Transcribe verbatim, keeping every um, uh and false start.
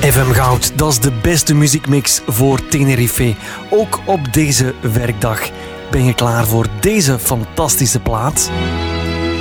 F M Goud, dat is de beste muziekmix voor Tenerife. Ook op deze werkdag. Ben je klaar voor deze fantastische plaat?